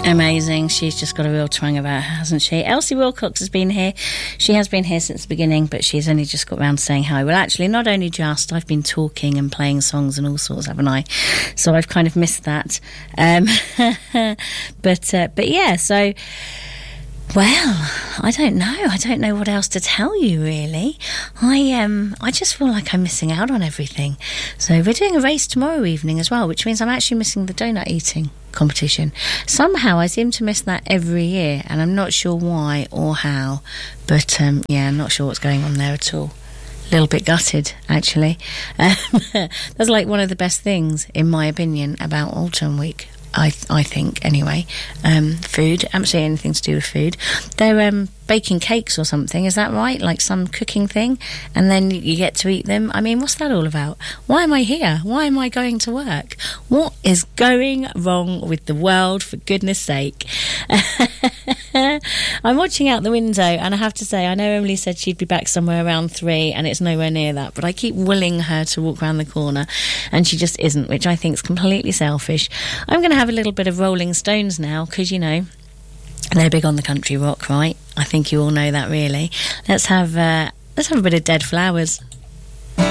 Amazing. She's just got a real twang about her, hasn't she? Elsie Wilcox has been here. She has been here since the beginning, but she's only just got round to saying hi. Well, actually, not only just, I've been talking and playing songs and all sorts, haven't I? So I've kind of missed that. But yeah, so... Well, I don't know. I don't know what else to tell you, really. I just feel like I'm missing out on everything. So we're doing a race tomorrow evening as well, which means I'm actually missing the donut eating competition. Somehow I seem to miss that every year, and I'm not sure why or how. But, yeah, I'm not sure what's going on there at all. A little bit gutted, actually. That's like one of the best things, in my opinion, about Autumn Week. I think, anyway. Food, absolutely anything to do with food. They're baking cakes or something, is that right? Like some cooking thing, and then you get to eat them. I mean, what's that all about? Why am I here? Why am I going to work? What is going wrong with the world, for goodness sake? I'm watching out the window, and I have to say, I know Emily said she'd be back somewhere around 3, and it's nowhere near that, but I keep willing her to walk around the corner, and she just isn't, which I think is completely selfish. I'm going to have a little bit of Rolling Stones now, because, you know, they're big on the country rock, right? I think you all know that, really. Let's have a bit of Dead Flowers.